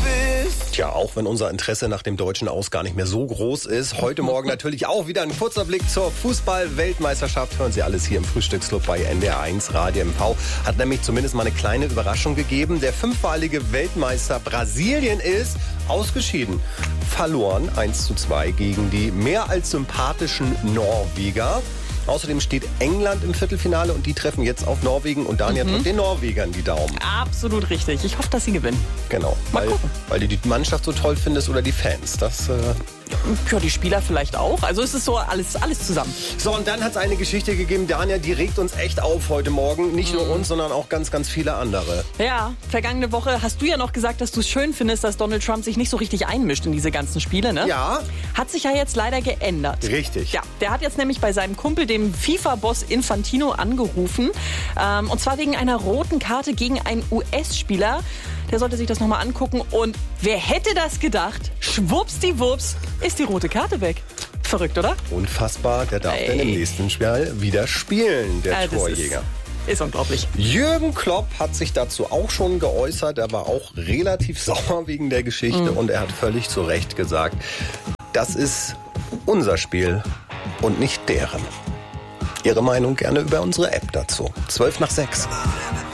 bist. Tja, auch wenn unser Interesse nach dem deutschen Aus gar nicht mehr so groß ist. Heute Morgen natürlich auch wieder ein kurzer Blick zur Fußball-Weltmeisterschaft. Hören Sie alles hier im Frühstücksclub bei NDR1 Radio MV. Hat nämlich zumindest mal eine kleine Überraschung gegeben. Der fünfmalige Weltmeister Brasilien ist ausgeschieden. Verloren 1:2 gegen die mehr als sympathischen Norweger. Außerdem steht England im Viertelfinale und die treffen jetzt auf Norwegen. Und Daniel drückt den Norwegern die Daumen. Absolut richtig. Ich hoffe, dass sie gewinnen. Genau. Weil du die Mannschaft so toll findest oder die Fans. Das ja, die Spieler vielleicht auch. Also es ist so alles zusammen. So, und dann hat es eine Geschichte gegeben, Daniel, die regt uns echt auf heute Morgen. Nicht nur uns, sondern auch ganz, ganz viele andere. Ja, vergangene Woche hast du ja noch gesagt, dass du es schön findest, dass Donald Trump sich nicht so richtig einmischt in diese ganzen Spiele, ne? Ja. Hat sich ja jetzt leider geändert. Richtig. Ja, der hat jetzt nämlich bei seinem Kumpel, dem FIFA-Boss Infantino, angerufen. Und zwar wegen einer roten Karte gegen einen US-Spieler. Der sollte sich das nochmal angucken. Und wer hätte das gedacht? Schwuppsdiwupps ist die rote Karte weg. Verrückt, oder? Unfassbar. Der darf dann im nächsten Spiel wieder spielen, der Torjäger. Ist unglaublich. Jürgen Klopp hat sich dazu auch schon geäußert. Er war auch relativ sauer wegen der Geschichte. Und er hat völlig zu Recht gesagt, das ist unser Spiel und nicht deren. Ihre Meinung gerne über unsere App dazu. 5:12.